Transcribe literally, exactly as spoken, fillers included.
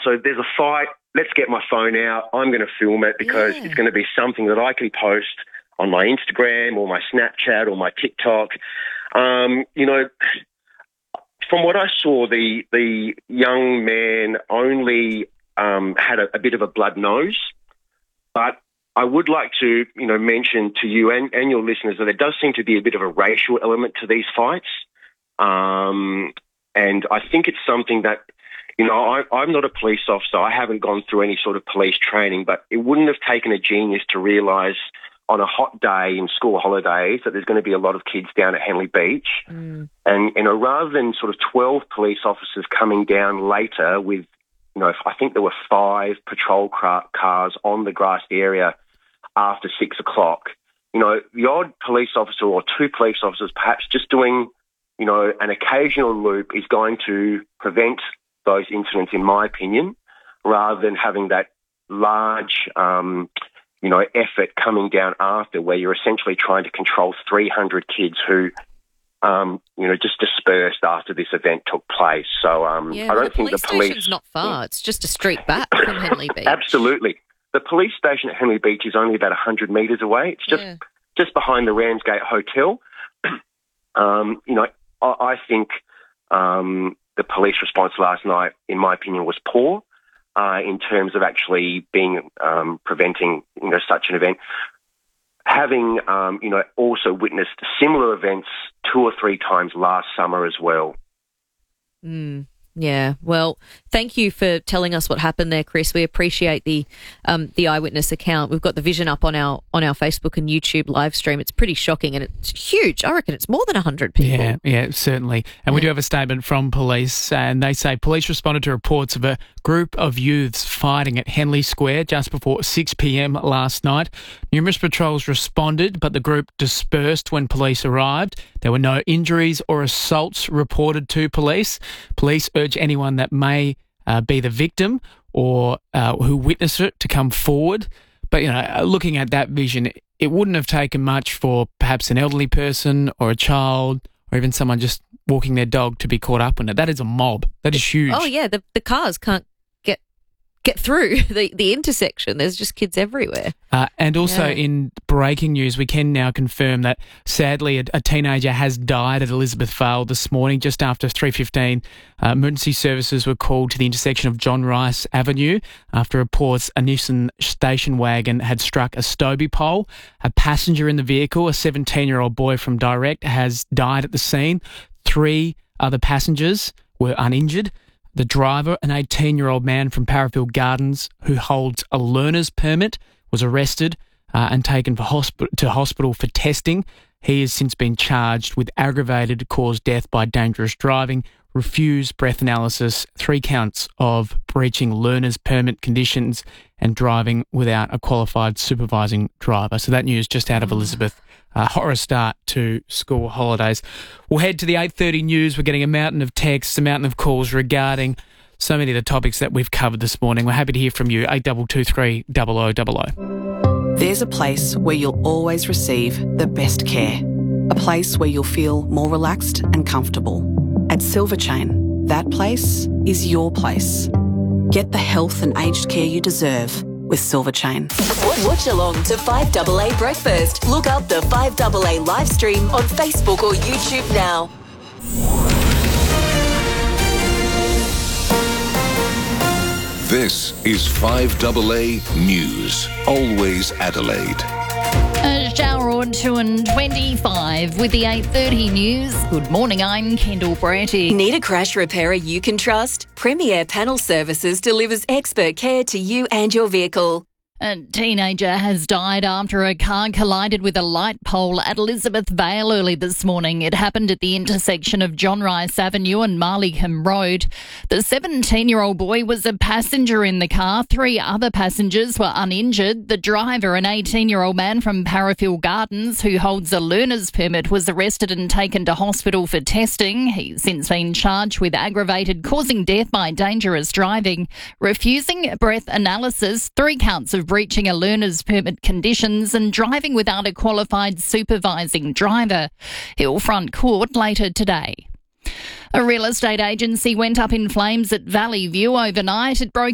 so there's a fight. Let's get my phone out. I'm going to film it because Yeah. it's going to be something that I can post on my Instagram or my Snapchat or my TikTok. Um, you know, from what I saw, the the young man only um, had a, a bit of a blood nose, but I would like to, you know, mention to you and, and your listeners that there does seem to be a bit of a racial element to these fights. Um, and I think it's something that, you know, I, I'm not a police officer. I haven't gone through any sort of police training, but it wouldn't have taken a genius to realise on a hot day in school holidays that there's going to be a lot of kids down at Henley Beach. Mm. And, you know, rather than sort of twelve police officers coming down later with, you know, I think there were five patrol car- cars on the grassed area after six o'clock, you know, the odd police officer or two police officers perhaps just doing, you know, an occasional loop is going to prevent those incidents, in my opinion, rather than having that large, um, you know, effort coming down after where you're essentially trying to control three hundred kids who, um, you know, just dispersed after this event took place. So um, Yeah, I well, don't the think police the police... station's not far. It's just a street back from Henley Beach. Absolutely. The police station at Henley Beach is only about one hundred metres away. It's just Yeah. just behind the Ramsgate Hotel. um, you know, I, I think um, the police response last night, in my opinion, was poor uh, in terms of actually being um, preventing, you know, such an event. Having, um, you know, also witnessed similar events two or three times last summer as well. Mm. Yeah, well, thank you for telling us what happened there, Chris. We appreciate the um, the eyewitness account. We've got the vision up on our on our Facebook and YouTube live stream. It's pretty shocking and it's huge. I reckon it's more than one hundred people. Yeah, yeah, certainly. And we do have a statement from police, and they say police responded to reports of a group of youths fighting at Henley Square just before six p.m. last night. Numerous patrols responded, but the group dispersed when police arrived. There were no injuries or assaults reported to police. Police urge anyone that may uh, be the victim or uh, who witnessed it to come forward. But, you know, looking at that vision, it wouldn't have taken much for perhaps an elderly person or a child or even someone just walking their dog to be caught up in it. That is a mob. That is huge. Oh, yeah, the, the cars can't get get through the, the intersection. There's just kids everywhere. Uh, and also Yeah. in breaking news, we can now confirm that sadly a, a teenager has died at Elizabeth Vale this morning just after three fifteen. Uh, emergency services were called to the intersection of John Rice Avenue after reports a Nissan station wagon had struck a Stobie pole. A passenger in the vehicle, a seventeen-year-old boy from Direct, has died at the scene. Three other passengers were uninjured. The driver, an eighteen-year-old man from Parafield Gardens who holds a learner's permit, was arrested uh, and taken for hosp- to hospital for testing. He has since been charged with aggravated cause death by dangerous driving, refused breath analysis, three counts of breaching learner's permit conditions and driving without a qualified supervising driver. So that news just out of Elizabeth. A horror start to school holidays. We'll head to the eight thirty news. We're getting a mountain of texts, a mountain of calls regarding so many of the topics that we've covered this morning. We're happy to hear from you, eight two two three, double oh double oh. There's a place where you'll always receive the best care. A place where you'll feel more relaxed and comfortable. At Silver Chain, that place is your place. Get the health and aged care you deserve with Silver Chain. Watch along to five A A Breakfast. Look up the five A A live stream on Facebook or YouTube now. This is five A A News. Always Adelaide. A shower or two and twenty-five with the eight thirty news. Good morning, I'm Kendall Bratty. Need a crash repairer you can trust? Premier Panel Services delivers expert care to you and your vehicle. A teenager has died after a car collided with a light pole at Elizabeth Vale early this morning. It happened at the intersection of John Rice Avenue and Marleycombe Road. The seventeen-year-old boy was a passenger in the car. Three other passengers were uninjured. The driver, an eighteen-year-old man from Parafield Gardens who holds a learner's permit, was arrested and taken to hospital for testing. He's since been charged with aggravated causing death by dangerous driving, refusing breath analysis, three counts of breaching a learner's permit conditions and driving without a qualified supervising driver. He'll front court later today. A real estate agency went up in flames at Valley View overnight. It broke